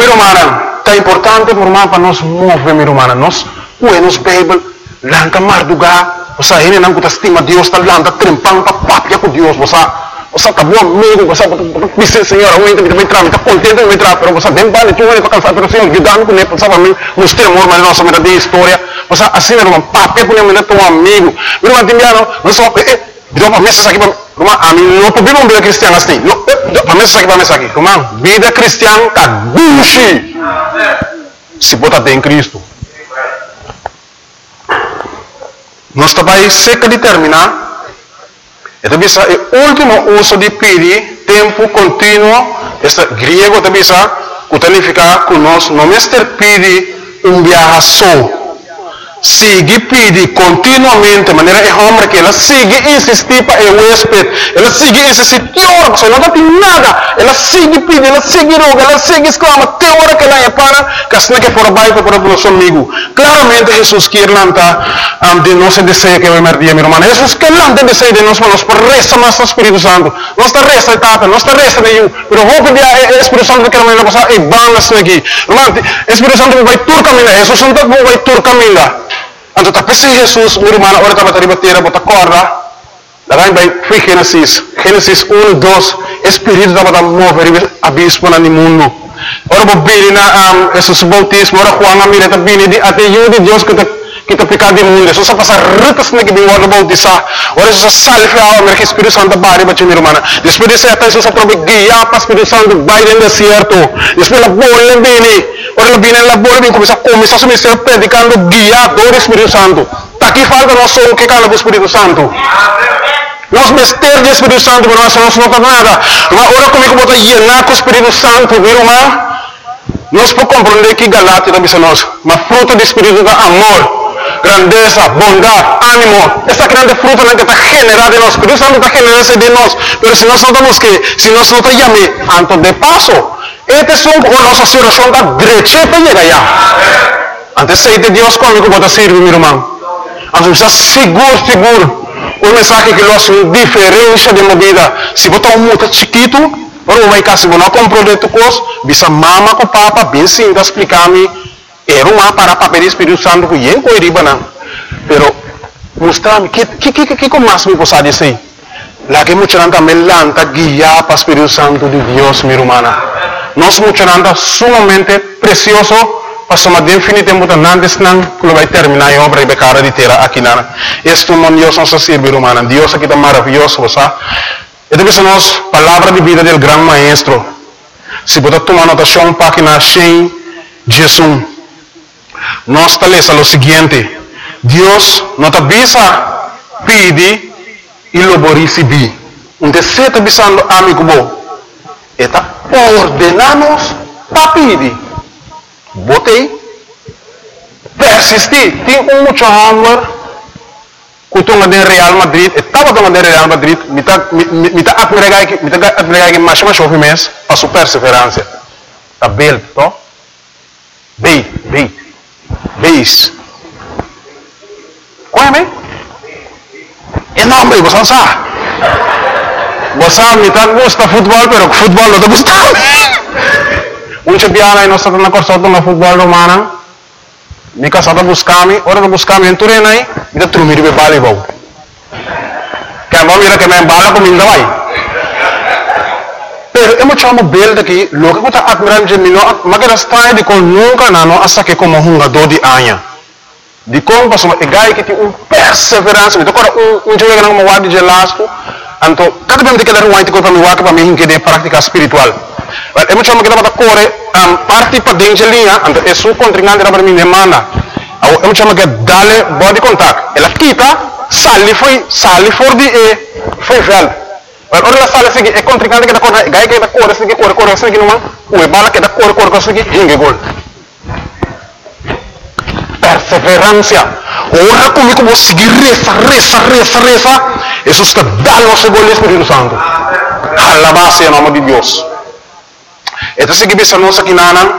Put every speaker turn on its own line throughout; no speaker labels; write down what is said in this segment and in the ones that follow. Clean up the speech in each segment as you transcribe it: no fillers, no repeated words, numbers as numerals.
romana, é importante para nós mover, minha romana. Nós, nos Bíblia, lanta mardugar, você ainda não estima Deus, está lanta trempando para papia com Deus, você está bom amigo, você diz, Senhor, eu ainda me entrar, está contente de me entrar, mas você bem vale, tu ainda está cansado, mas Senhor, guiando com ele, para mim, nos temor, mas nossa vida de história, você assim, meu irmão, papia com ele, teu amigo, meu irmão, Timiano, não só, deu uma mesa aqui, irmão, a mim não podemos vida cristiana assim, a mesa aqui, irmão, vida cristiana está gushi, se botar em Cristo. Nós também seca de terminar. Então, o último uso de pedir, tempo contínuo, este grego também significa que nós não pedir viaje só. Sigue pedir continuamente, de maneira que homem que ela sigue insistir para o huésped, ela sigue insistir, teórico, se não tem nada, ela sigue pedir, ela sigue roga, ela sigue exclama, teórico que ela é para, que assim que for baixo para o nosso amigo. Claramente Jesus quer lançar de nosso desejo que vaimer dia, meu irmão. Jesus quer lançar desejo de nós, mas por resta mais do Espírito Santo. Não está resta de tapa, não está resta de eu, mas vou pedir o Espírito Santo que ela vai passar e vamos aqui. Irmão, o Espírito Santo vai tur caminhar, Jesus Santo vai tur caminhar. Então, tapi si Jesus, meu irmão, ora estava a bater, bota corda, daí vai Gênesis 1, 2, Espírito estava a mover abismo no mundo. Ora, vou vir na Jesus bautismo, ora, Juan, a mira, está vindo até eu de Deus que está pecado do mundo. Jesus passa ritas na que vem o bautizar. Ora, Jesus salve a alma, que Espírito Santo vai bater, meu irmão. Depois de ser Jesus aprove guiar para o Espírito Santo, vai no deserto. Depois a bola vem. Ora, ela vem na bola, vem começar a seu ministério predicando, guiado do Espírito Santo. Está aqui falta nós só o que cala do Espírito Santo. Nós mistérios do Espírito Santo, mas nós não temos nada. Ora, comigo, vou llenar com o Espírito Santo, meu irmão. Nós podemos compreender que Galatia também nós, mas fruto do Espírito é amor, grandeza, bondade, ânimo. Essa grande fruta que está generada em nós. O Espírito Santo está generando de nós. Mas se nós não estamos se nós não estamos antes de passo, este é a nossa situação da direita para chegar lá. Antes de Deus comigo pode servir, meu irmão. Então, está seguro. O mensagem que nós diferença de movida. Se botar muito chiquito, ou vai casa, se não comprou de tu coisa, bisa mama com papa, bem sim, explicar-me. Era uma para papel do Espírito Santo que eu não iria não. Pero, mostrar-me, que mais me possa dizer? Lá que muita gente também lanta guiar para o Espírito Santo de Deus, minha irmã. Nós muita gente sumamente precioso, passamos definitivamente antes não, que vai terminar a obra e becara de terra aqui na. Este é Deus nosso ser, minha irmã. Deus aqui está maravilhoso, sabe? E depois nós, palavra de vida do grande maestro. Se você tomar anotação, página 100, Jesus. Nós está o seguinte: Deus não te avisa, pede e lo vai receber. Então, se está avisando amigo bom, está ordenamos para pedir. Botei, persistir. Tem muito amor. Kutungan din Real Madrid, estava tomando Real Madrid, me tá admirar que mais chove mês, a sua perseverança. Tá bem, to? Beis. Qual é, bem? É não, bem, você sabe. Você me tá gosta futebol, pero futebol não tá gostando. Muita piada aí nós estamos na corção do futebol romano. Me casada buscar-me, hora de buscar-me em Turena aí, e de trumir e bala e vou. Que a mão mira que me embala comigo vai. Pero eu me chamo bel daqui, logo que eu estou admirando de mim, mas que está de com nunca não, hasta que como jogador de anha. De como passou, e gai que tem perseverança, então agora jogo que não me guarda de lasco, então cada vez que eu quero um para me guardar para mim que de prática espiritual. Eu me chamo que estava corre parte para dentro de linha, então é sua contrincante para mim demanda. Eu me chamo que dale body contact. Ela quita, sale for de foi velho. Ora ela sale assim, é contrincante que está corre, gai que está corre assim que não, o bala que está corre assim que hingue gol. Perseverança. Ora comigo vou seguir reza. Isso está dando o seu gol Espírito Santo. Alabado em nome de Deus. Então, se você não sabe nada,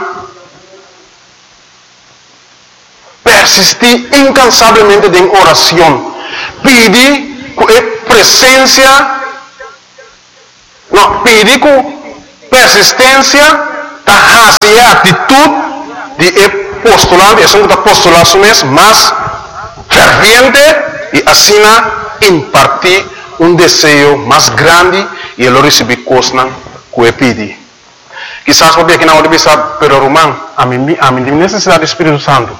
persistir incansavelmente em oração, pedir com persistência, hace actitud de postulante, es un postulado más ferviente y así impartir un deseo más grande y él lo recibe cosas que pide. Quizás porque aquí no bisa, pero Román, a mí necesidad del Espíritu Santo.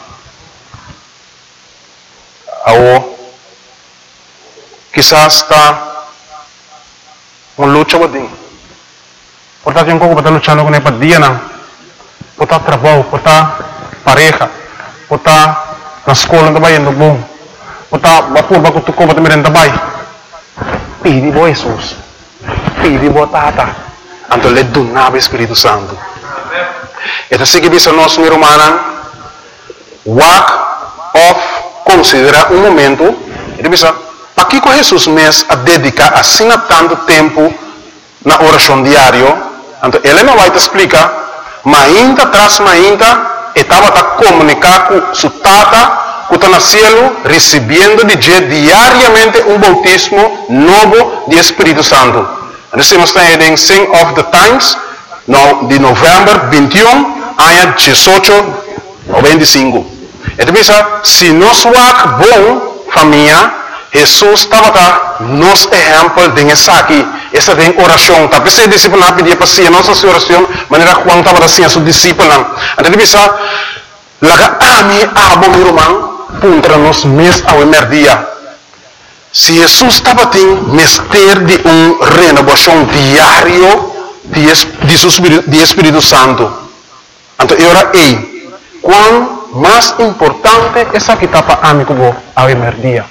O quizás está una lucha por ti. Por estar tiempo para estar luchando con el día, por estar trabajo, por estar pareja, por estar en la escuela, por estar para tu copa también trabajo. Pide por Jesús, pide por Tata, antes le donaba el Espíritu Santo. Esto sí que bisa nós, mi hermana, walk off, considera un momento, e bisa, para que Jesus mesmo a dedicar assim tanto tempo na oração diária. Então, ele não vai te explicar, mas ainda atrás, estava a comunicar com sua tata, que está no cielo, recebendo de diariamente um bautismo novo de Espírito Santo. Nós estamos em Sing of the Times, de novembro 21, ano 1895. Então, se nós somos bom, família, Jesus estava nos exemplo de essa aqui, essa de oração. Tapi se discípulo não pedia para si, nossa oração, maneira Juan estava assim a seu discípulo. Então bisa, laga ami abo mi irmão, puntra nos mes ao emerdia. Se Jesus estava tendo mestre de renovação diário de Espírito Santo. Então era quão mais importante essa que estava amigo ao emerdia.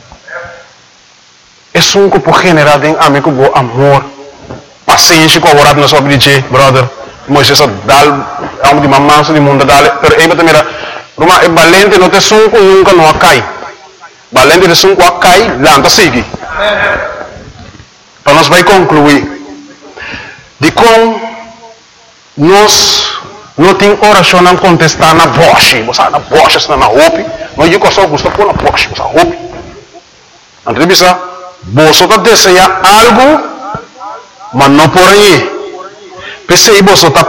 É um grupo generado em amigo bo amor, paciência com a na sua vida, brother. Moisés dal, amo de mamãe de mundo dale, pero aí também era, Roma é valente não te sunco nunca não cai, valente de sunco cai, lanta sigue. Então nós vai concluir de como nós não tem oração não contestar na voz, você na voz está na roupa, não eu só gosto pôr na voz, você roupa. Então bisa você está desejando algo, mas não por aí. Pensei você está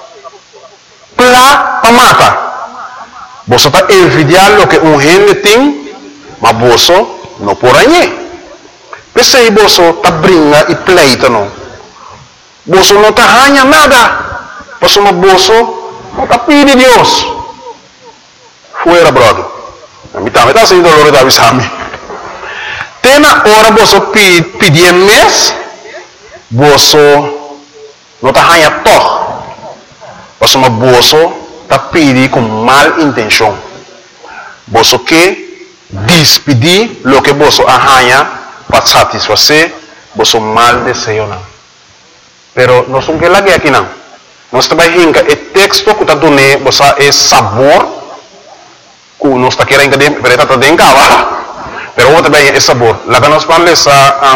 para matar. Você está envidiando o que gente tem, mas você não por aí. Pensei você está brincando e pleita não. Você não está ganhando nada. Você não está pedindo Deus. Fuera, brother. A mim também está sendo doloroso da avisame. Tem na hora você pedir mês, você não está ganhando todo. Você está pedindo com mal intenção. Você quer despedir o que você ganha para satisfazer você mal desejo. Pero nós não queremos aqui não. Nós também hinga o texto que está dando você é sabor que nós está querendo que está dentro. Pero vos también es sabor. La que nos parla es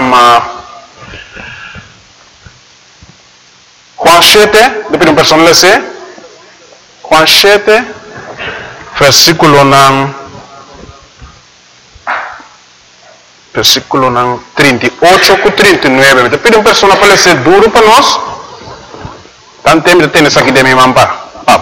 Juan 7, depois uma pessoa lê Juan 7, versículo 38 com 39. Depois uma pessoa para ler duro para nós. Tanto tempo de ter isso aqui de minha mampa.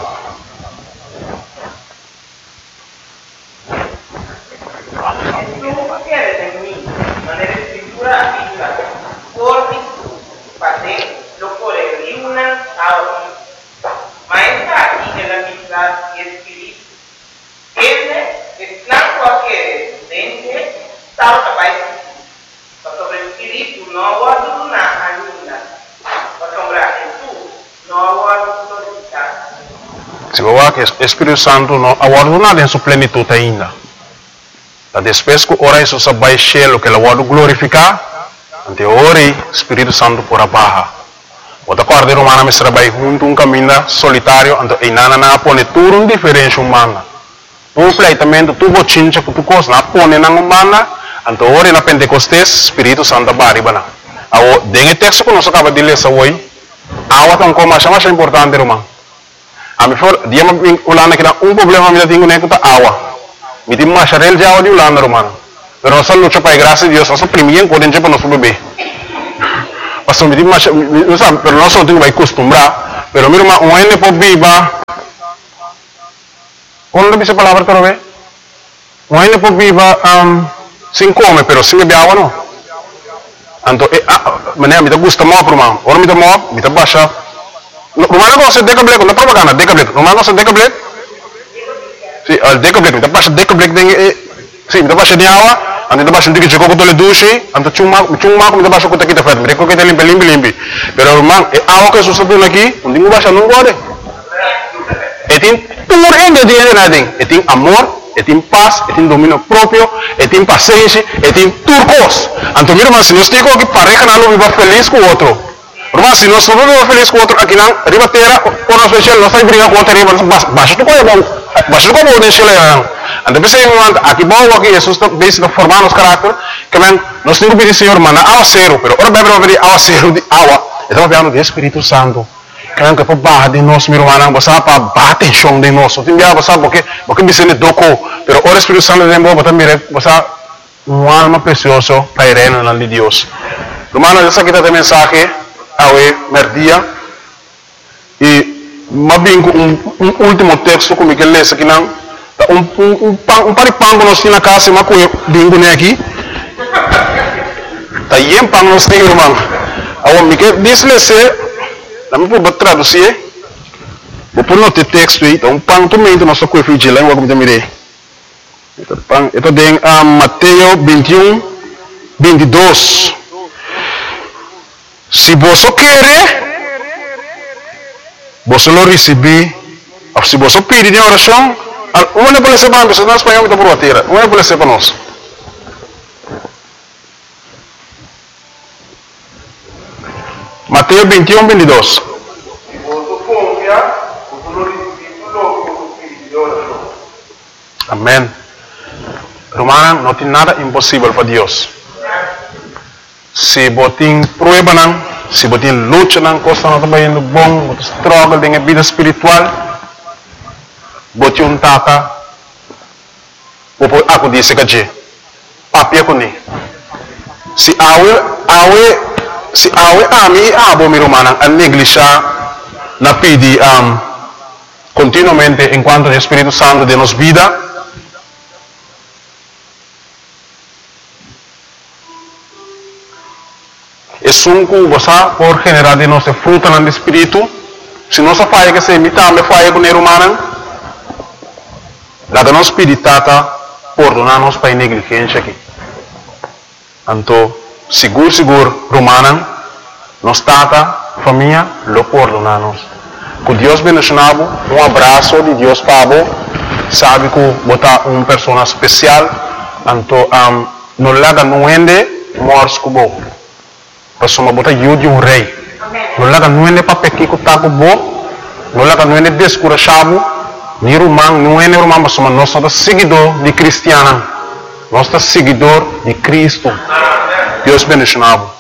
Se você que o Espírito Santo não aguarda em sua plenitude ainda. Depois que ora isso vai cheio que ela vai glorificar, ante ora o Espírito Santo por abaixo. Outra corda humana me trabalha junto um caminho solitário, ante e nana na pone tudo um diferente humana. Completamente tu bochincha que tu coisa na pone na humana, ante ora na Pentecostes Espírito Santo baribana. Ao dengue texto que nós acaba de ler hoje, awa tão como mais importante irmão. A mim foi dia me ulana que problema me tenho nem que tá awa. Me tem mais real já de ulana irmão. Pero nós luta para graça de Deus, nós primeiro podem ter para nosso bebê. Mas me tem mais, não sabe, pero nós não temos que acostumbrar Pero mi hermano, un ende por viva. ¿Cuándo dice palabra otra vez? Un ende por viva sin comer, pero sin beber agua no. Entonces, me gusta más, hermano. Ahora me gusta más, me gusta Romano cosa decablet, não propaganda, decablet. Romano cosa decablet. Sim, al decablet, me passa decablet sim, me passa de água, ande passa um ticket com tole duche, ande chuma, me passa com taquita fed, me coquete limpi. Pero romano, é água que sustentou aqui, onde me passa não pode. E tem puro ingrediente nada, e tem amor, e tem paz, e tem domínio próprio, e tem paciência, e tem turcos. Então, meu irmão, se nós temos que pareja não viva feliz com o outro. Mas se nós não vivemos feliz com o outro, aqui não, ribateira, ou nós fechamos, nós estamos brigando com o outro, baixa tu coisa bom, baixa tu coisa bom, deixa ele lá. Então, pensei, aqui bom, aqui, Jesus está formando os caráteres, que nós temos que pedir, Senhor, mano, água zero, mas ora bebe, pedir água zero de água, estamos falando do Espírito Santo, que para barra de nós, meu irmão, você para bater chão de nós, você sabe porque você não tocou, mas o Espírito Santo é bom, você uma alma preciosa para ir na de Deus. Irmão, essa aqui está a mensagem. Awe merdia e mabingo um último texto como que lê aqui não um paripang nós tinha na casa mas com bingo né aqui tá yem pang nós tem irmão awe me que diz lê se não vou traduzir vou pôr no texto aí então pang tu mente nós com fiji lá eu vou me dire então pang itu tem Mateus 21 22. Se você quer, você não recebe. Se você pedir de oração, uma não pode ser para nós, nós espanhol está por a terra. Uma não pode ser para nós. Mateus 21, 22. Amém. Romana, não tem nada impossível para Deus. Se botin prueba nang, se botin lucha nang, costa não está indo bom, botin struggle dengan vida espiritual, botin tata, aku disse que papi aku ni. Se awe ami abo mi romana a negligenciar na pedi continuamente enquanto o Espírito Santo de nos vida. Es un cosa por generar de nuestra fruta en el espíritu. Si no se falla que se imita, me falla con el humano. La de nos spiritata por donarnos para negligencia aquí. Anto, seguro, romana, nos tata, familia, lo por donarnos. Que Dios bendicionado, un abrazo de Dios Pablo, sabe que bota una persona especial, anto, no le haga nuende, mors kubo. Pasoma bota yudi un rei. Non la nuene pa peki ko taco bo, non la nuene descurachavo, ni rumang, nuene rumang pasoma nostro seguidor di cristiana, nostro seguidor di Cristo. Deus bendicionado.